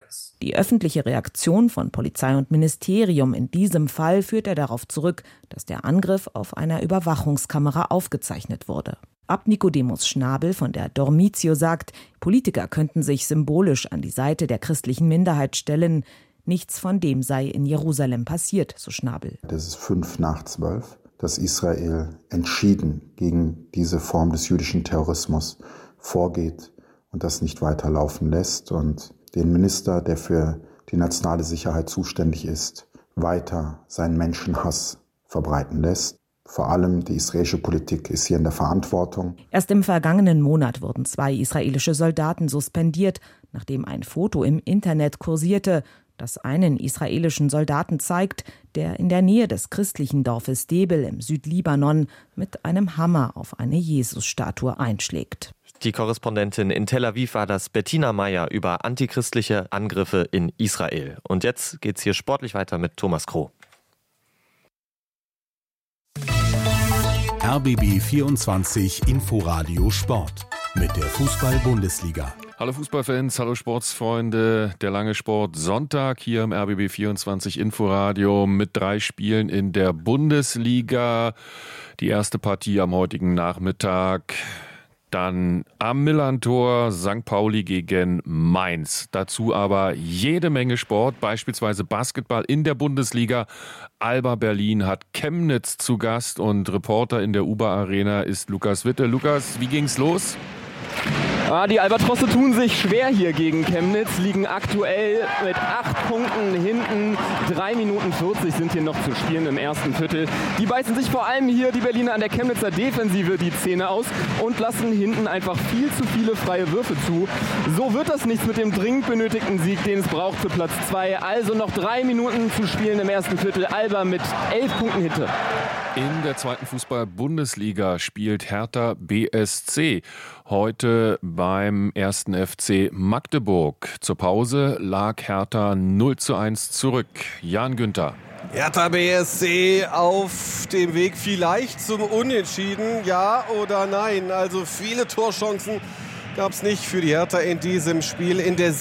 Die öffentliche Reaktion von Polizei und Ministerium in diesem Fall führt er darauf zurück, dass der Angriff auf einer Überwachungskamera aufgezeichnet wurde. Ab Nicodemus Schnabel von der Dormitio sagt, Politiker könnten sich symbolisch an die Seite der christlichen Minderheit stellen. Nichts von dem sei in Jerusalem passiert, so Schnabel. Das ist 11:55, dass Israel entschieden gegen diese Form des jüdischen Terrorismus vorgeht und das nicht weiterlaufen lässt und den Minister, der für die nationale Sicherheit zuständig ist, weiter seinen Menschenhass verbreiten lässt. Vor allem die israelische Politik ist hier in der Verantwortung. Erst im vergangenen Monat wurden 2 israelische Soldaten suspendiert, nachdem ein Foto im Internet kursierte, das einen israelischen Soldaten zeigt, der in der Nähe des christlichen Dorfes Debel im Südlibanon mit einem Hammer auf eine Jesusstatue einschlägt. Die Korrespondentin in Tel Aviv war das Bettina Meyer über antichristliche Angriffe in Israel. Und jetzt geht's hier sportlich weiter mit Thomas Kroh. RBB 24 Inforadio Sport mit der Fußball-Bundesliga. Hallo Fußballfans, hallo Sportsfreunde. Der lange Sport Sonntag hier im RBB 24 Inforadio mit 3 Spielen in der Bundesliga. Die erste Partie am heutigen Nachmittag. Dann am Millerntor St. Pauli gegen Mainz. Dazu aber jede Menge Sport, beispielsweise Basketball in der Bundesliga. Alba Berlin hat Chemnitz zu Gast und Reporter in der UBA Arena ist Lukas Witte. Lukas, wie ging's los? Die Albatrosse tun sich schwer hier gegen Chemnitz, liegen aktuell mit 8 Punkten hinten. 3 Minuten 40 sind hier noch zu spielen im ersten Viertel. Die beißen sich vor allem hier die Berliner an der Chemnitzer Defensive die Zähne aus und lassen hinten einfach viel zu viele freie Würfe zu. So wird das nichts mit dem dringend benötigten Sieg, den es braucht für Platz 2. Also noch 3 Minuten zu spielen im ersten Viertel. Alba mit 11 Punkten hinter. In der zweiten Fußball-Bundesliga spielt Hertha BSC heute beim 1. FC Magdeburg. Zur Pause lag Hertha 0:1 zurück. Jan Günther. Hertha BSC auf dem Weg vielleicht zum Unentschieden, ja oder nein? Also viele Torchancen gab es nicht für die Hertha in diesem Spiel. In der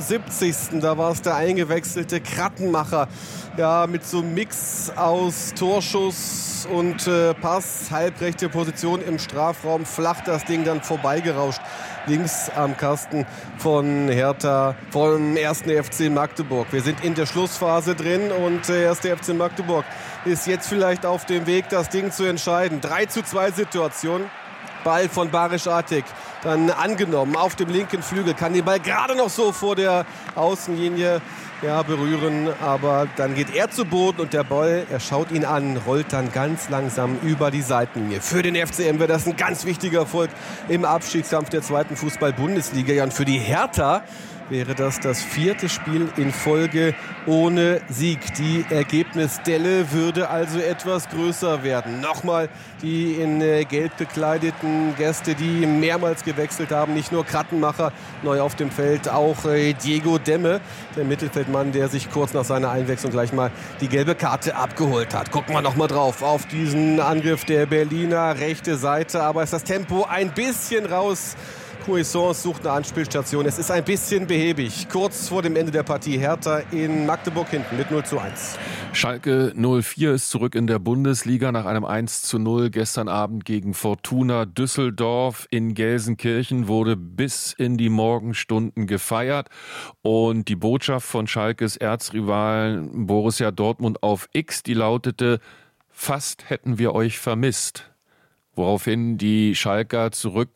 77. Da war es der eingewechselte Krattenmacher. Ja, mit so einem Mix aus Torschuss und Pass, halbrechte Position im Strafraum, flach das Ding dann vorbeigerauscht. Links am Kasten von Hertha, vom 1. FC Magdeburg. Wir sind in der Schlussphase drin und der 1. FC Magdeburg ist jetzt vielleicht auf dem Weg, das Ding zu entscheiden. 3:2 Situation. Ball von Barisch Atik, dann angenommen auf dem linken Flügel, kann den Ball gerade noch so vor der Außenlinie berühren, aber dann geht er zu Boden und der Ball, er schaut ihn an, rollt dann ganz langsam über die Seitenlinie. Für den FCM wäre das ein ganz wichtiger Erfolg im Abstiegskampf der zweiten Fußball-Bundesliga. Ja, und für die Hertha wäre das 4. Spiel in Folge ohne Sieg. Die Ergebnisdelle würde also etwas größer werden. Nochmal die in gelb gekleideten Gäste, die mehrmals gewechselt haben. Nicht nur Krattenmacher neu auf dem Feld, auch Diego Demme, der Mittelfeldmann, der sich kurz nach seiner Einwechslung gleich mal die gelbe Karte abgeholt hat. Gucken wir noch mal drauf auf diesen Angriff der Berliner, rechte Seite. Aber ist das Tempo ein bisschen raus. Cuisance sucht eine Anspielstation. Es ist ein bisschen behäbig. Kurz vor dem Ende der Partie Hertha in Magdeburg hinten mit 0:1. Schalke 04 ist zurück in der Bundesliga nach einem 1:0 gestern Abend gegen Fortuna Düsseldorf. In Gelsenkirchen wurde bis in die Morgenstunden gefeiert. Und die Botschaft von Schalkes Erzrivalen Borussia Dortmund auf X, die lautete: Fast hätten wir euch vermisst. Woraufhin die Schalker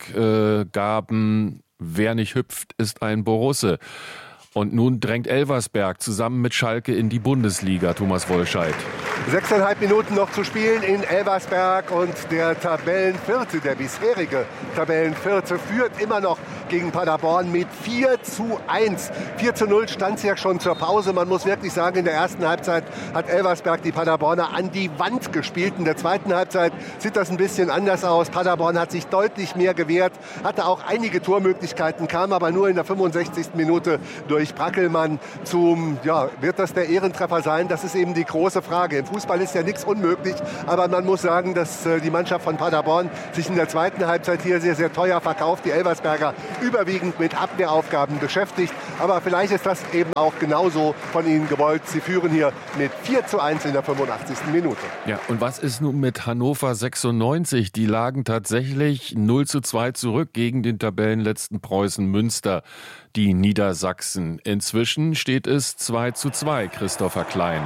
zurückgaben, wer nicht hüpft, ist ein Borusse. Und nun drängt Elversberg zusammen mit Schalke in die Bundesliga, Thomas Wollscheid. 6,5 Minuten noch zu spielen in Elversberg und der Tabellenvierte, der bisherige Tabellenvierte, führt immer noch gegen Paderborn mit 4:1. 4:0 stand es ja schon zur Pause. Man muss wirklich sagen, in der ersten Halbzeit hat Elversberg die Paderborner an die Wand gespielt. In der zweiten Halbzeit sieht das ein bisschen anders aus. Paderborn hat sich deutlich mehr gewehrt, hatte auch einige Tormöglichkeiten, kam aber nur in der 65. Minute durch Brackelmann wird das der Ehrentreffer sein? Das ist eben die große Frage. Im Fußball ist ja nichts unmöglich, aber man muss sagen, dass die Mannschaft von Paderborn sich in der zweiten Halbzeit hier sehr, sehr teuer verkauft. Die Elversberger überwiegend mit Abwehraufgaben beschäftigt. Aber vielleicht ist das eben auch genauso von ihnen gewollt. Sie führen hier mit 4:1 in der 85. Minute. Ja, und was ist nun mit Hannover 96? Die lagen tatsächlich 0:2 zurück gegen den Tabellenletzten Preußen Münster, die Niedersachsen. Inzwischen steht es 2:2, Christopher Klein.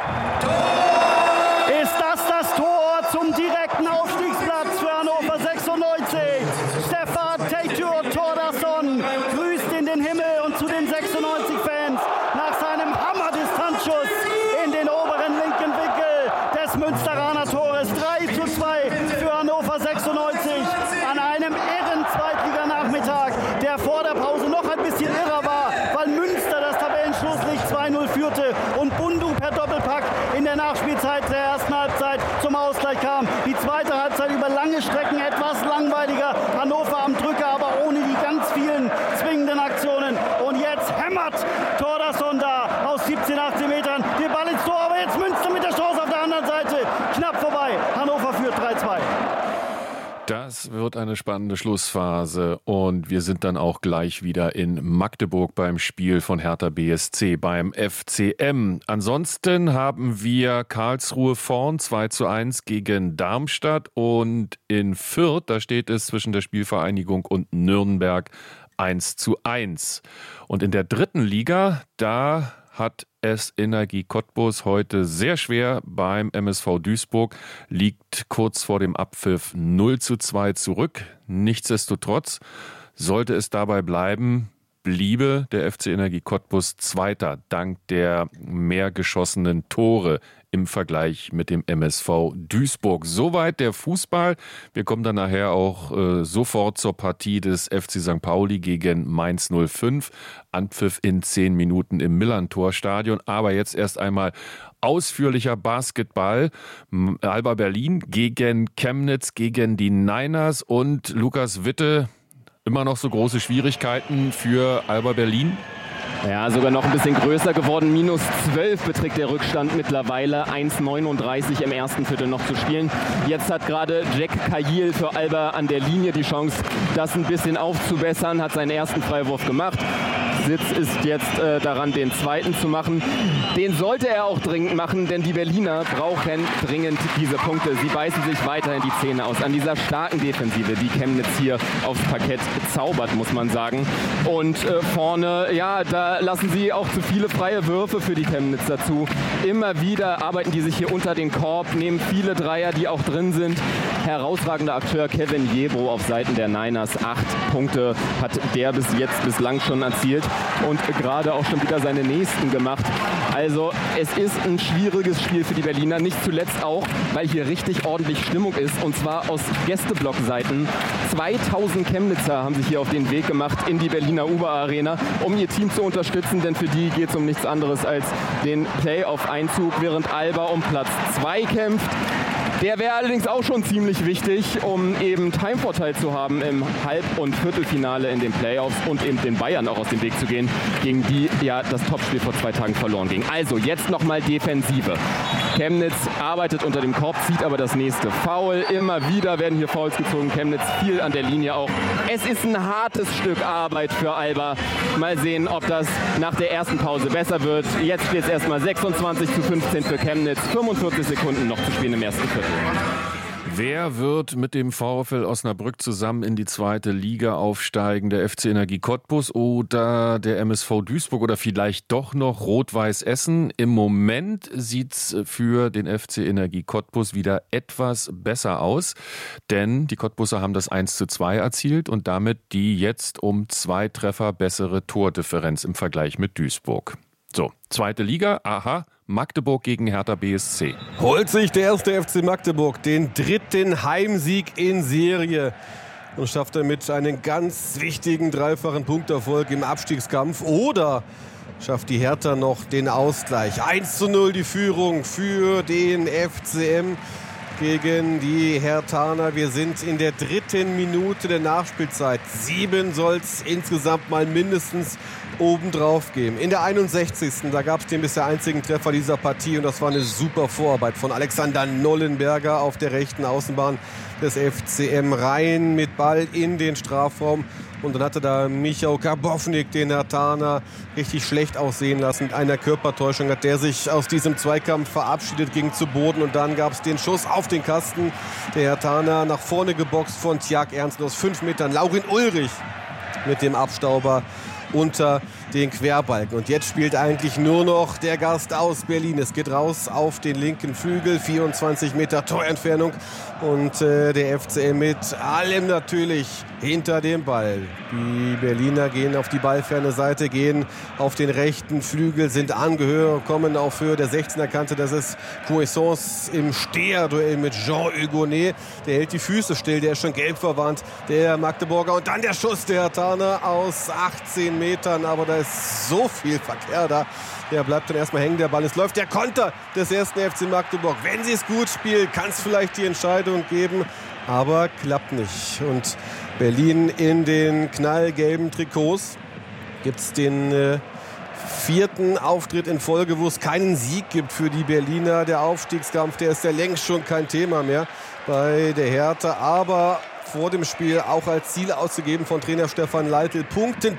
Ist das Tor zum direkten Aufstiegsplatz für Hannover 96? Stefan Teitur Thordarson grüßt in den Himmel und zu den 96-Fans nach seinem Hammerdistanzschuss in den oberen linken Winkel des Münsteraner Tores. 3:2 für Hannover 96 an einem irren Zweitliganachmittag, der vor der Pause noch ein bisschen irrer war, weil Münster das Tabellenschlusslicht 2:0 führte und Bundu per Doppelpack in der Nachspielzeit der ersten Halbzeit zum Ausgleich kam. Die zweite Halbzeit über lange Strecken etwas langweiliger. Hannover am Drücker, aber ohne die ganz vielen zwingenden Aktionen. Und jetzt hämmert Thordarson da aus 17, 18 Metern den Ball ins Tor. Aber jetzt Münster mit der Chance auf der anderen Seite. Knapp vorbei. Hannover führt 3:2. Das wird eine spannende Schlussphase und wir sind dann auch gleich wieder in Magdeburg beim Spiel von Hertha BSC beim FCM. Ansonsten haben wir Karlsruhe vorn 2:1 gegen Darmstadt und in Fürth, da steht es zwischen der Spielvereinigung und Nürnberg 1:1. Und in der dritten Liga, da hat es Energie Cottbus heute sehr schwer beim MSV Duisburg, liegt kurz vor dem Abpfiff 0:2 zurück. Nichtsdestotrotz sollte es dabei bleiben, bliebe der FC Energie Cottbus Zweiter dank der mehr geschossenen Tore im Vergleich mit dem MSV Duisburg. Soweit der Fußball. Wir kommen dann nachher auch sofort zur Partie des FC St. Pauli gegen Mainz 05. Anpfiff in 10 Minuten im Millerntor-Stadion. Aber jetzt erst einmal ausführlicher Basketball. Alba Berlin gegen Chemnitz, gegen die Niners und Lukas Witte. Immer noch so große Schwierigkeiten für Alba Berlin? Ja, sogar noch ein bisschen größer geworden. -12 beträgt der Rückstand mittlerweile. 1:39 im ersten Viertel noch zu spielen. Jetzt hat gerade Jack Kayil für Alba an der Linie die Chance, das ein bisschen aufzubessern. Hat seinen ersten Freiwurf gemacht. Sitz ist jetzt daran, den zweiten zu machen. Den sollte er auch dringend machen, denn die Berliner brauchen dringend diese Punkte. Sie beißen sich weiterhin die Zähne aus an dieser starken Defensive, die Chemnitz hier aufs Parkett zaubert, muss man sagen. Und vorne, ja, da lassen sie auch zu viele freie Würfe für die Chemnitz dazu. Immer wieder arbeiten die sich hier unter den Korb, nehmen viele Dreier, die auch drin sind. Herausragender Akteur Kevin Jebro auf Seiten der Niners. 8 Punkte hat der bislang schon erzielt und gerade auch schon wieder seine nächsten gemacht. Also es ist ein schwieriges Spiel für die Berliner, nicht zuletzt auch, weil hier richtig ordentlich Stimmung ist und zwar aus Gästeblockseiten. 2000 Chemnitzer haben sich hier auf den Weg gemacht in die Berliner Uber-Arena, um ihr Team zu unterstützen, denn für die geht es um nichts anderes als den Playoff-Einzug, während Alba um Platz 2 kämpft. Der wäre allerdings auch schon ziemlich wichtig, um eben Heimvorteil zu haben im Halb- und Viertelfinale in den Playoffs und eben den Bayern auch aus dem Weg zu gehen, gegen die ja das Topspiel vor 2 Tagen verloren ging. Also jetzt nochmal Defensive. Chemnitz arbeitet unter dem Korb, zieht aber das nächste Foul. Immer wieder werden hier Fouls gezogen. Chemnitz viel an der Linie auch. Es ist ein hartes Stück Arbeit für Alba. Mal sehen, ob das nach der ersten Pause besser wird. Jetzt steht es erstmal 26:15 für Chemnitz. 45 Sekunden noch zu spielen im ersten Viertel. Wer wird mit dem VfL Osnabrück zusammen in die zweite Liga aufsteigen? Der FC Energie Cottbus oder der MSV Duisburg oder vielleicht doch noch Rot-Weiß Essen? Im Moment sieht's für den FC Energie Cottbus wieder etwas besser aus, denn die Cottbuser haben das 1:2 erzielt und damit die jetzt um 2 Treffer bessere Tordifferenz im Vergleich mit Duisburg. So, zweite Liga, aha. Magdeburg gegen Hertha BSC. Holt sich der erste FC Magdeburg den 3. Heimsieg in Serie und schafft damit einen ganz wichtigen 3-fachen Punkterfolg im Abstiegskampf. Oder schafft die Hertha noch den Ausgleich. 1:0 die Führung für den FCM gegen die Herthaner. Wir sind in der 3. Minute der Nachspielzeit. 7 soll es insgesamt mal mindestens obendrauf geben. In der 61. Da gab es den bisher einzigen Treffer dieser Partie und das war eine super Vorarbeit von Alexander Nollenberger auf der rechten Außenbahn des FCM rein mit Ball in den Strafraum Und dann hatte da Michał Karbownik den Herthaner richtig schlecht aussehen lassen. Mit einer Körpertäuschung hat der sich aus diesem Zweikampf verabschiedet, ging zu Boden. Und dann gab es den Schuss auf den Kasten. Der Herthaner nach vorne geboxt von Tjag Ernst aus 5 Metern. Laurin Ulrich mit dem Abstauber unter den Querbalken. Und jetzt spielt eigentlich nur noch der Gast aus Berlin. Es geht raus auf den linken Flügel, 24 Meter Torentfernung. Und der FCM mit allem natürlich hinter dem Ball. Die Berliner gehen auf die ballferne Seite, gehen auf den rechten Flügel, sind angehört, kommen auf Höhe der 16er Kante. Das ist Cuisance im Steherduell mit Jean Hugonet. Der hält die Füße still, der ist schon gelb verwandt, der Magdeburger. Und dann der Schuss der Herthaner aus 18 Metern. Aber da ist so viel Verkehr da. Der bleibt dann erstmal hängen, der Ball. Es läuft der Konter des ersten FC Magdeburg. Wenn sie es gut spielen, kann es vielleicht die Entscheidung geben. Aber klappt nicht. Und Berlin in den knallgelben Trikots. Gibt es den 4. Auftritt in Folge, wo es keinen Sieg gibt für die Berliner. Der Aufstiegskampf, der ist ja längst schon kein Thema mehr bei der Hertha. Aber vor dem Spiel auch als Ziel ausgegeben von Trainer Stefan Leitl. Punkten,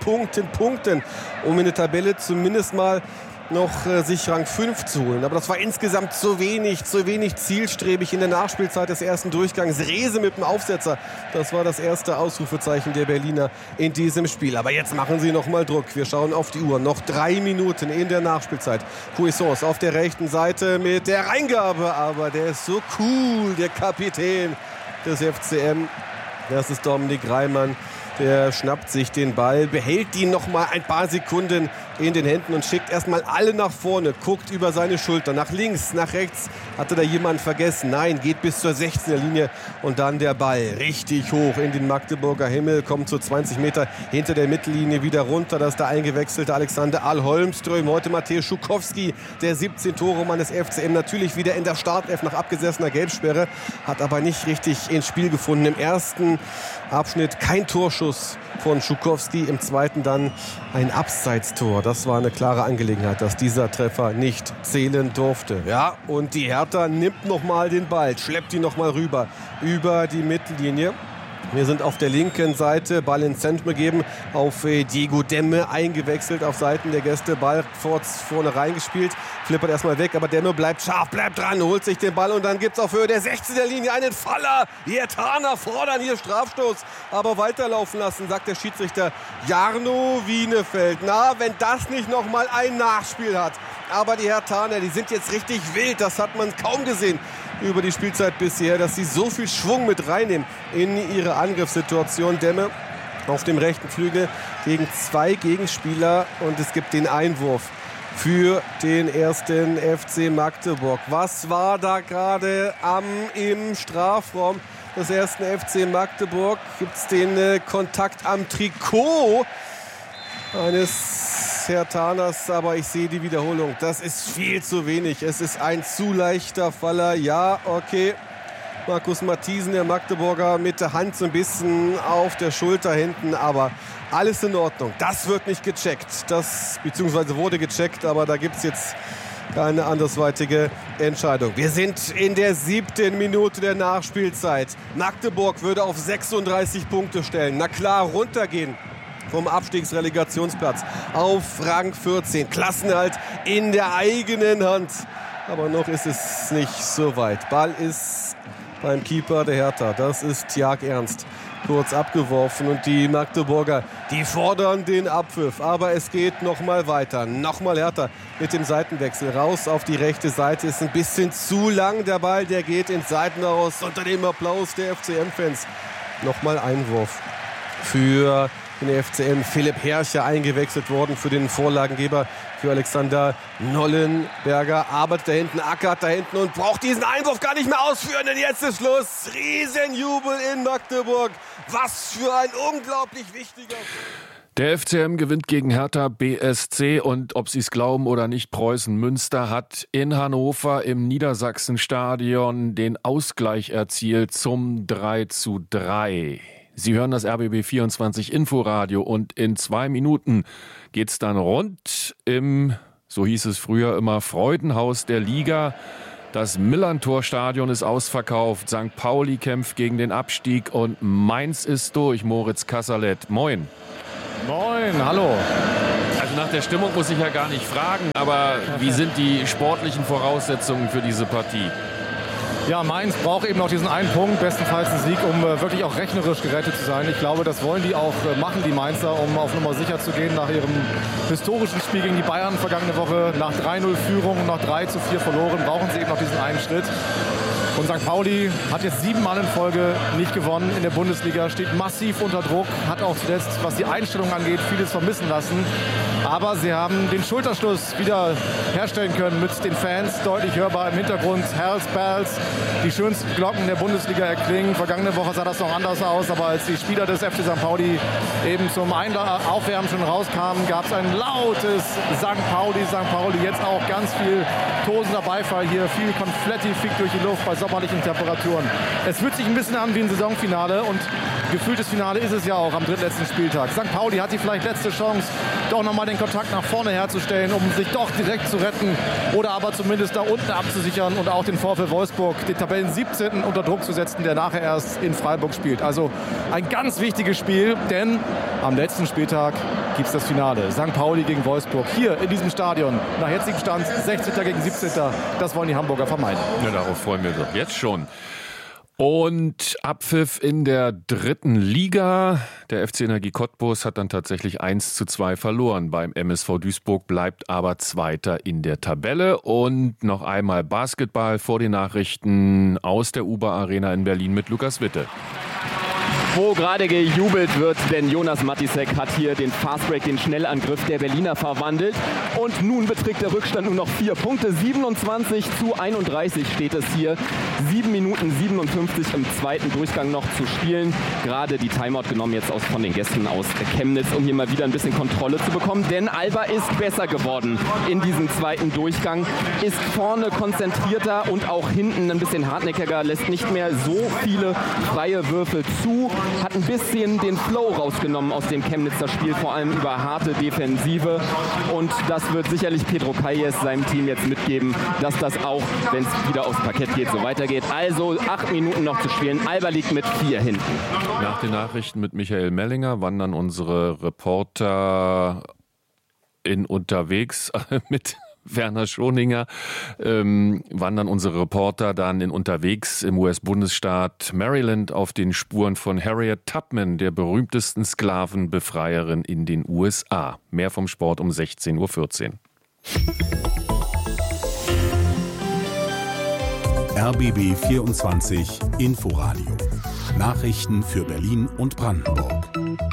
um in der Tabelle zumindest mal noch sich Rang 5 zu holen. Aber das war insgesamt zu wenig zielstrebig in der Nachspielzeit des ersten Durchgangs. Rehse mit dem Aufsetzer, das war das erste Ausrufezeichen der Berliner in diesem Spiel. Aber jetzt machen sie noch mal Druck. Wir schauen auf die Uhr. Noch 3 Minuten in der Nachspielzeit. Cuisance auf der rechten Seite mit der Reingabe. Aber der ist so cool, der Kapitän des FCM. Das ist Dominik Reimann. Der schnappt sich den Ball, behält ihn noch mal ein paar Sekunden in den Händen und schickt erstmal alle nach vorne, guckt über seine Schulter, nach links, nach rechts. Hatte da jemand vergessen? Nein, geht bis zur 16er Linie und dann der Ball richtig hoch in den Magdeburger Himmel, kommt so 20 Meter hinter der Mittellinie wieder runter. Das ist der eingewechselte Alexander Alholmström, heute Mateusz Schukowski, der 17-Tore-Mann des FCM, natürlich wieder in der Startelf nach abgesessener Gelbsperre, hat aber nicht richtig ins Spiel gefunden. Im ersten Abschnitt kein Torschuss von Schukowski, im zweiten dann ein Abseitstor. Das war eine klare Angelegenheit, dass dieser Treffer nicht zählen durfte. Ja, und die Hertha nimmt nochmal den Ball, schleppt ihn nochmal rüber über die Mittellinie. Wir sind auf der linken Seite, Ball ins Zentrum gegeben, auf Diego Demme eingewechselt, auf Seiten der Gäste, Ball vorne reingespielt, flippert erstmal weg, aber Demme bleibt scharf, bleibt dran, holt sich den Ball und dann gibt es auf Höhe der 16er Linie einen Faller. Die Herthaner fordern hier Strafstoß, aber weiterlaufen lassen, sagt der Schiedsrichter Jarno Wienefeld. Na, wenn das nicht nochmal ein Nachspiel hat. Aber die Herthaner, die sind jetzt richtig wild, das hat man kaum gesehen über die Spielzeit bisher, dass sie so viel Schwung mit reinnehmen in ihre Angriffssituation. Demme auf dem rechten Flügel gegen 2 Gegenspieler und es gibt den Einwurf für den ersten FC Magdeburg. Was war da gerade im Strafraum des ersten FC Magdeburg? Gibt es den Kontakt am Trikot eines Herthaners, aber ich sehe die Wiederholung. Das ist viel zu wenig. Es ist ein zu leichter Faller. Ja, okay. Markus Matthiesen, der Magdeburger, mit der Hand so ein bisschen auf der Schulter hinten, aber alles in Ordnung. Das wird nicht gecheckt. Das beziehungsweise wurde gecheckt, aber da gibt es jetzt keine andersweitige Entscheidung. Wir sind in der 7. Minute der Nachspielzeit. Magdeburg würde auf 36 Punkte stellen. Na klar, runtergehen vom Abstiegsrelegationsplatz auf Rang 14. Klassenerhalt in der eigenen Hand. Aber noch ist es nicht so weit. Ball ist beim Keeper der Hertha. Das ist Tjag Ernst. Kurz abgeworfen und die Magdeburger, die fordern den Abpfiff. Aber es geht nochmal weiter. Nochmal Hertha mit dem Seitenwechsel. Raus auf die rechte Seite. Ist ein bisschen zu lang der Ball. Der geht ins Seitenhaus unter dem Applaus der FCM-Fans. Nochmal Einwurf für den FCM. Philipp Herrcher eingewechselt worden für den Vorlagengeber, für Alexander Nollenberger. Arbeitet da hinten, ackert da hinten und braucht diesen Einwurf gar nicht mehr ausführen, denn jetzt ist Schluss. Riesenjubel in Magdeburg. Was für ein unglaublich wichtiger... Der FCM gewinnt gegen Hertha BSC und ob Sie es glauben oder nicht, Preußen Münster hat in Hannover im Niedersachsenstadion den Ausgleich erzielt zum 3:3. Sie hören das RBB 24 Inforadio und in 2 Minuten geht's dann rund im, so hieß es früher immer, Freudenhaus der Liga. Das Millerntor-Stadion ist ausverkauft. St. Pauli kämpft gegen den Abstieg und Mainz ist durch. Moritz Kasserlet, moin. Moin, hallo. Also nach der Stimmung muss ich ja gar nicht fragen, aber wie sind die sportlichen Voraussetzungen für diese Partie? Ja, Mainz braucht eben noch diesen einen Punkt, bestenfalls einen Sieg, um wirklich auch rechnerisch gerettet zu sein. Ich glaube, das wollen die auch machen, die Mainzer, um auf Nummer sicher zu gehen nach ihrem historischen Spiel gegen die Bayern vergangene Woche. Nach 3-0 Führung, noch 3-4 verloren, brauchen sie eben noch diesen einen Schritt. Und St. Pauli hat jetzt 7 Mal in Folge nicht gewonnen in der Bundesliga, steht massiv unter Druck, hat auch zuletzt, was die Einstellung angeht, vieles vermissen lassen. Aber sie haben den Schulterschluss wieder herstellen können mit den Fans, deutlich hörbar im Hintergrund. Hells Bells, die schönsten Glocken der Bundesliga erklingen. Vergangene Woche sah das noch anders aus, aber als die Spieler des FC St. Pauli eben zum Aufwärmen schon rauskamen, gab es ein lautes St. Pauli, jetzt auch ganz viel tosender Beifall hier, viel Konfetti fliegt durch die Luft bei sommerlichen Temperaturen. Es fühlt sich ein bisschen an wie ein Saisonfinale und gefühltes Finale ist es ja auch am drittletzten Spieltag. St. Pauli hat die vielleicht letzte Chance, doch nochmal den Kontakt nach vorne herzustellen, um sich doch direkt zu retten oder aber zumindest da unten abzusichern und auch den VfL Wolfsburg, den Tabellen 17. unter Druck zu setzen, der nachher erst in Freiburg spielt. Also ein ganz wichtiges Spiel, denn am letzten Spieltag gibt es das Finale. St. Pauli gegen Wolfsburg hier in diesem Stadion. Nach jetzigem Stand 16. gegen 17. Das wollen die Hamburger vermeiden. Ja, darauf freuen wir uns jetzt schon. Und Abpfiff in der 3. Liga. Der FC Energie Cottbus hat dann tatsächlich 1:2 verloren. Beim MSV Duisburg bleibt aber Zweiter in der Tabelle. Und noch einmal Basketball vor den Nachrichten aus der UBA Arena in Berlin mit Lukas Witte. Wo gerade gejubelt wird, denn Jonas Matisek hat hier den Fastbreak, den Schnellangriff der Berliner verwandelt. Und nun beträgt der Rückstand nur noch 4 Punkte. 27:31 steht es hier. 7 Minuten 57 im zweiten Durchgang noch zu spielen. Gerade die Timeout genommen jetzt von den Gästen aus Chemnitz, um hier mal wieder ein bisschen Kontrolle zu bekommen. Denn Alba ist besser geworden in diesem zweiten Durchgang. Ist vorne konzentrierter und auch hinten ein bisschen hartnäckiger. Lässt nicht mehr so viele freie Würfel zu. Hat ein bisschen den Flow rausgenommen aus dem Chemnitzer Spiel, vor allem über harte Defensive. Und das wird sicherlich Pedro Calles seinem Team jetzt mitgeben, dass das auch, wenn es wieder aufs Parkett geht, so weitergeht. Also 8 Minuten noch zu spielen. Alba liegt mit 4 hinten. Nach den Nachrichten mit Michael Mellinger wandern unsere Reporter in unterwegs mit Werner Schoninger, wandern unsere Reporter dann in unterwegs im US-Bundesstaat Maryland auf den Spuren von Harriet Tubman, der berühmtesten Sklavenbefreierin in den USA. Mehr vom Sport um 16:14 Uhr. RBB 24 Inforadio. Nachrichten für Berlin und Brandenburg.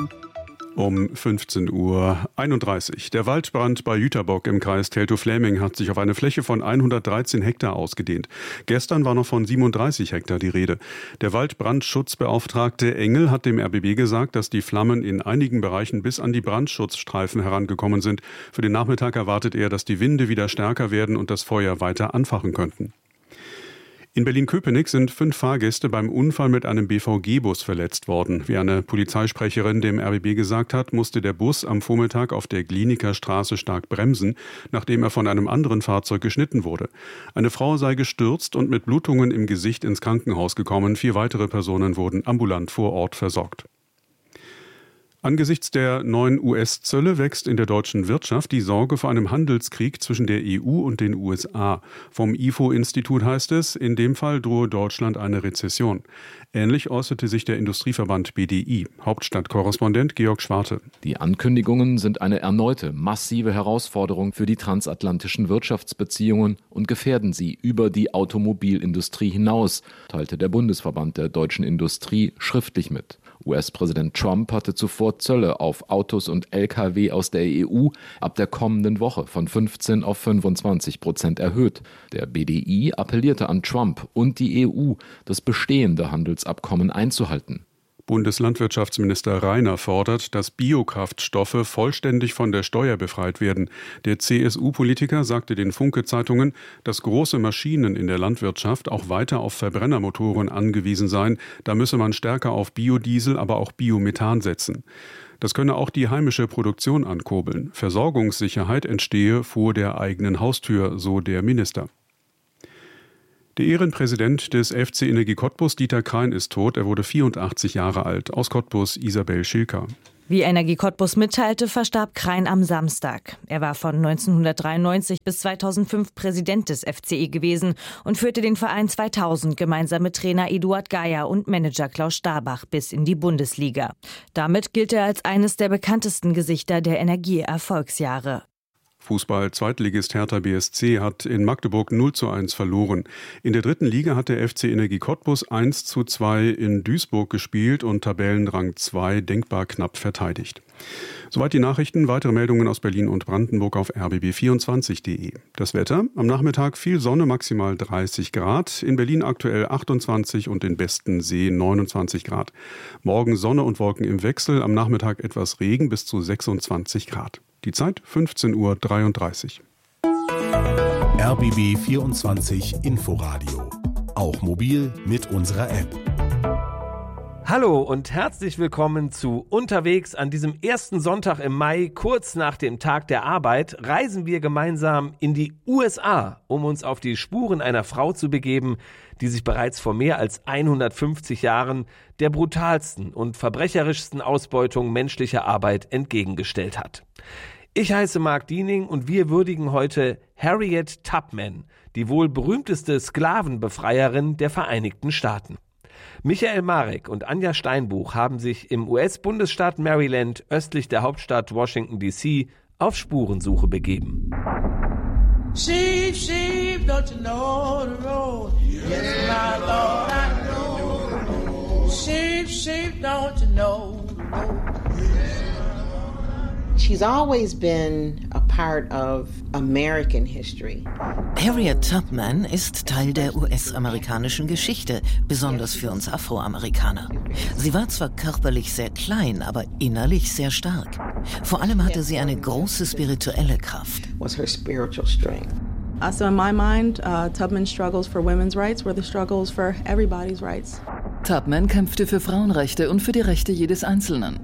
Um 15:31 Uhr. Der Waldbrand bei Jüterbock im Kreis Teltow-Fläming hat sich auf eine Fläche von 113 Hektar ausgedehnt. Gestern war noch von 37 Hektar die Rede. Der Waldbrandschutzbeauftragte Engel hat dem RBB gesagt, dass die Flammen in einigen Bereichen bis an die Brandschutzstreifen herangekommen sind. Für den Nachmittag erwartet er, dass die Winde wieder stärker werden und das Feuer weiter anfachen könnten. In Berlin-Köpenick sind 5 Fahrgäste beim Unfall mit einem BVG-Bus verletzt worden. Wie eine Polizeisprecherin dem RBB gesagt hat, musste der Bus am Vormittag auf der Gliniker Straße stark bremsen, nachdem er von einem anderen Fahrzeug geschnitten wurde. Eine Frau sei gestürzt und mit Blutungen im Gesicht ins Krankenhaus gekommen. 4 weitere Personen wurden ambulant vor Ort versorgt. Angesichts der neuen US-Zölle wächst in der deutschen Wirtschaft die Sorge vor einem Handelskrieg zwischen der EU und den USA. Vom IFO-Institut heißt es, in dem Fall drohe Deutschland eine Rezession. Ähnlich äußerte sich der Industrieverband BDI. Hauptstadtkorrespondent Georg Schwarte. Die Ankündigungen sind eine erneute massive Herausforderung für die transatlantischen Wirtschaftsbeziehungen und gefährden sie über die Automobilindustrie hinaus, teilte der Bundesverband der deutschen Industrie schriftlich mit. US-Präsident Trump hatte zuvor Zölle auf Autos und Lkw aus der EU ab der kommenden Woche von 15% auf 25% erhöht. Der BDI appellierte an Trump und die EU, das bestehende Handelsabkommen einzuhalten. Bundeslandwirtschaftsminister Reiner fordert, dass Biokraftstoffe vollständig von der Steuer befreit werden. Der CSU-Politiker sagte den Funke-Zeitungen, dass große Maschinen in der Landwirtschaft auch weiter auf Verbrennermotoren angewiesen seien. Da müsse man stärker auf Biodiesel, aber auch Biomethan setzen. Das könne auch die heimische Produktion ankurbeln. Versorgungssicherheit entstehe vor der eigenen Haustür, so der Minister. Der Ehrenpräsident des FC Energie Cottbus, Dieter Krein, ist tot. Er wurde 84 Jahre alt. Aus Cottbus, Isabel Schilker. Wie Energie Cottbus mitteilte, verstarb Krein am Samstag. Er war von 1993 bis 2005 Präsident des FCE gewesen und führte den Verein 2000 gemeinsam mit Trainer Eduard Geier und Manager Klaus Starbach bis in die Bundesliga. Damit gilt er als eines der bekanntesten Gesichter der Energie-Erfolgsjahre. Fußball-Zweitligist Hertha BSC hat in Magdeburg 0:1 verloren. In der 3. Liga hat der FC Energie Cottbus 1:2 in Duisburg gespielt und Tabellenrang 2 denkbar knapp verteidigt. Soweit die Nachrichten. Weitere Meldungen aus Berlin und Brandenburg auf rbb24.de. Das Wetter: Am Nachmittag viel Sonne, maximal 30 Grad. In Berlin aktuell 28 und in Bestensee 29 Grad. Morgen Sonne und Wolken im Wechsel. Am Nachmittag etwas Regen bis zu 26 Grad. Die Zeit 15:33 Uhr. RBB 24 Inforadio. Auch mobil mit unserer App. Hallo und herzlich willkommen zu Unterwegs. An diesem ersten Sonntag im Mai, kurz nach dem Tag der Arbeit, reisen wir gemeinsam in die USA, um uns auf die Spuren einer Frau zu begeben, die sich bereits vor mehr als 150 Jahren der brutalsten und verbrecherischsten Ausbeutung menschlicher Arbeit entgegengestellt hat. Ich heiße Marc Diening und wir würdigen heute Harriet Tubman, die wohl berühmteste Sklavenbefreierin der Vereinigten Staaten. Michael Marek und Anja Steinbuch haben sich im US-Bundesstaat Maryland östlich der Hauptstadt Washington D.C. auf Spurensuche begeben. Sheep, sheep, don't you know the road? Yes, my Lord, I know. Sheep, sheep, don't you know the road? She's always been a part of American history. Harriet Tubman ist Teil der US-amerikanischen Geschichte, besonders für uns Afroamerikaner. Sie war zwar körperlich sehr klein, aber innerlich sehr stark. Vor allem hatte sie eine große spirituelle Kraft. Was her spiritual strength. So in my mind, Tubman's struggles for women's rights were the struggles for everybody's rights. Tubman kämpfte für Frauenrechte und für die Rechte jedes Einzelnen.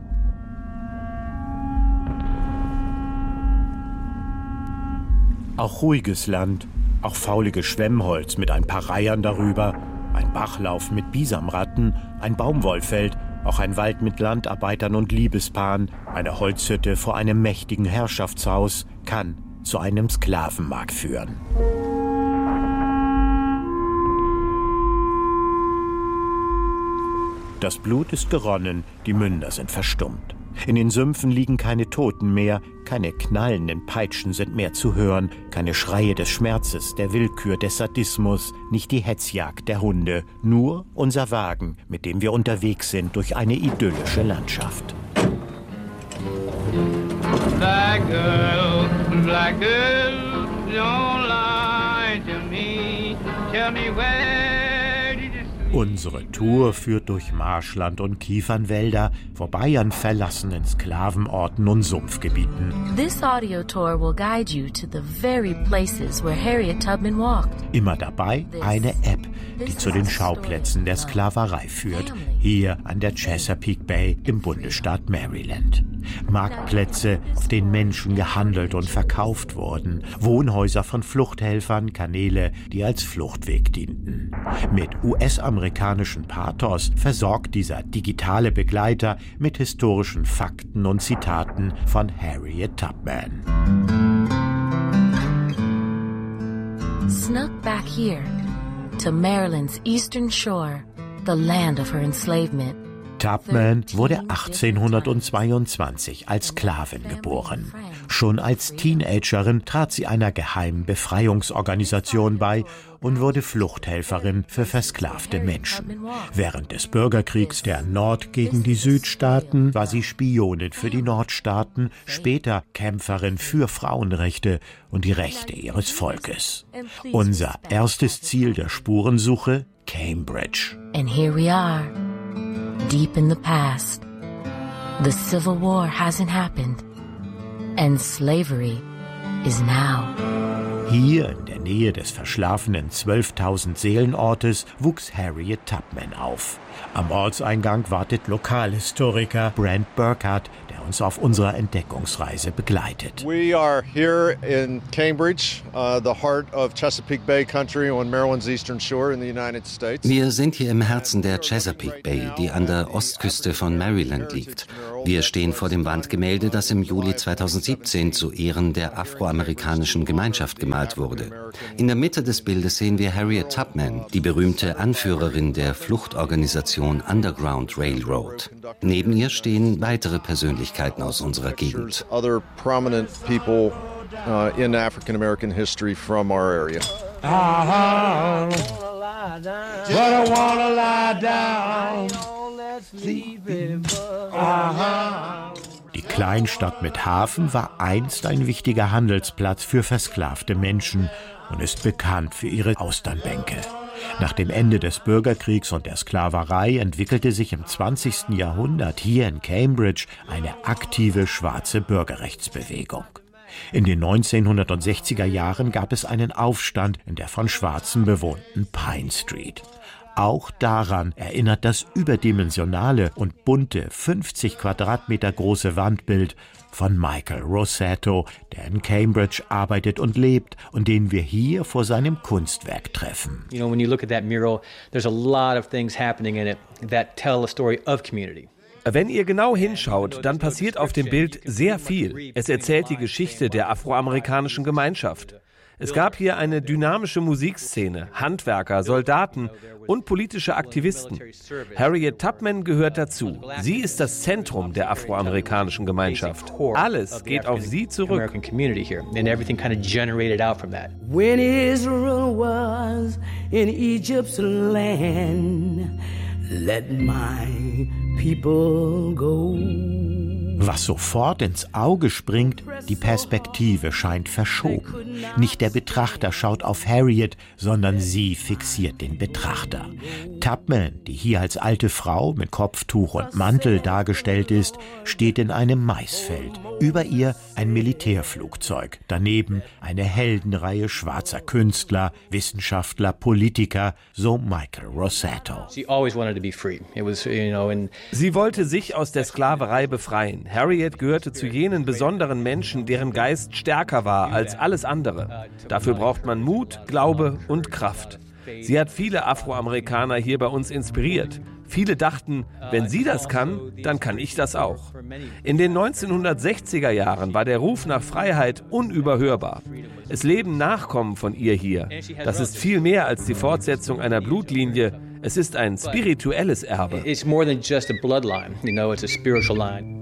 Auch ruhiges Land, auch fauliges Schwemmholz mit ein paar Reihern darüber, ein Bachlauf mit Bisamratten, ein Baumwollfeld, auch ein Wald mit Landarbeitern und Liebespaaren, eine Holzhütte vor einem mächtigen Herrschaftshaus kann zu einem Sklavenmarkt führen. Das Blut ist geronnen, die Münder sind verstummt. In den Sümpfen liegen keine Toten mehr, keine knallenden Peitschen sind mehr zu hören, keine Schreie des Schmerzes, der Willkür, des Sadismus, nicht die Hetzjagd der Hunde, nur unser Wagen, mit dem wir unterwegs sind durch eine idyllische Landschaft. Black girl, don't lie to me, tell me where did you... Unsere Tour führt durch Marschland und Kiefernwälder, vorbei an verlassenen Sklavenorten und Sumpfgebieten. This audio tour will guide you to the very places where Harriet Tubman walked. Immer dabei eine App, die zu den Schauplätzen der Sklaverei führt, hier an der Chesapeake Bay im Bundesstaat Maryland. Marktplätze, auf denen Menschen gehandelt und verkauft wurden, Wohnhäuser von Fluchthelfern, Kanäle, die als Fluchtweg dienten. Mit US-amerikanischem Pathos versorgt dieser digitale Begleiter mit historischen Fakten und Zitaten von Harriet Tubman. Snuck back here to Maryland's eastern shore, the land of her enslavement. Tubman wurde 1822 als Sklavin geboren. Schon als Teenagerin trat sie einer geheimen Befreiungsorganisation bei und wurde Fluchthelferin für versklavte Menschen. Während des Bürgerkriegs der Nord- gegen die Südstaaten war sie Spionin für die Nordstaaten, später Kämpferin für Frauenrechte und die Rechte ihres Volkes. Unser erstes Ziel der Spurensuche: Cambridge. And here we are. Deep in the past, the Civil War hasn't happened, and slavery is now. Hier in der Nähe des verschlafenen 12.000 Seelenortes wuchs Harriet Tubman auf. Am Ortseingang wartet Lokalhistoriker Brent Burkhardt, der uns auf unserer Entdeckungsreise begleitet. We are here in Cambridge, the heart of Chesapeake Bay Country on Maryland's eastern shore in the United States. Wir sind hier im Herzen der Chesapeake Bay, die an der Ostküste von Maryland liegt. Wir stehen vor dem Wandgemälde, das im Juli 2017 zu Ehren der afroamerikanischen Gemeinschaft gemalt wurde. In der Mitte des Bildes sehen wir Harriet Tubman, die berühmte Anführerin der Fluchtorganisation Underground Railroad. Neben ihr stehen weitere Persönlichkeiten aus unserer Gegend. Other prominent people in African American history from our area. But I wanna lie down, sleepy, Die Kleinstadt mit Hafen war einst ein wichtiger Handelsplatz für versklavte Menschen und ist bekannt für ihre Austernbänke. Nach dem Ende des Bürgerkriegs und der Sklaverei entwickelte sich im 20. Jahrhundert hier in Cambridge eine aktive schwarze Bürgerrechtsbewegung. In den 1960er Jahren gab es einen Aufstand in der von Schwarzen bewohnten Pine Street. Auch daran erinnert das überdimensionale und bunte 50 Quadratmeter große Wandbild von Michael Rossetto, der in Cambridge arbeitet und lebt und den wir hier vor seinem Kunstwerk treffen. You know, when you look at that mural, there's a lot of things happening in it that tell a story of community. Wenn ihr genau hinschaut, dann passiert auf dem Bild sehr viel. Es erzählt die Geschichte der afroamerikanischen Gemeinschaft. Es gab hier eine dynamische Musikszene, Handwerker, Soldaten und politische Aktivisten. Harriet Tubman gehört dazu. Sie ist das Zentrum der afroamerikanischen Gemeinschaft. Alles geht auf sie zurück. When Israel was in Egypt's land, let my people go. Was sofort ins Auge springt, die Perspektive scheint verschoben. Nicht der Betrachter schaut auf Harriet, sondern sie fixiert den Betrachter. Tubman, die hier als alte Frau mit Kopftuch und Mantel dargestellt ist, steht in einem Maisfeld. Über ihr ein Militärflugzeug, daneben eine Heldenreihe schwarzer Künstler, Wissenschaftler, Politiker, so Michael Rossetto. Sie wollte sich aus der Sklaverei befreien. Harriet gehörte zu jenen besonderen Menschen, deren Geist stärker war als alles andere. Dafür braucht man Mut, Glaube und Kraft. Sie hat viele Afroamerikaner hier bei uns inspiriert. Viele dachten, wenn sie das kann, dann kann ich das auch. In den 1960er Jahren war der Ruf nach Freiheit unüberhörbar. Es leben Nachkommen von ihr hier. Das ist viel mehr als die Fortsetzung einer Blutlinie. Es ist ein spirituelles Erbe. It's more than just a bloodline, you know, it's a spiritual line.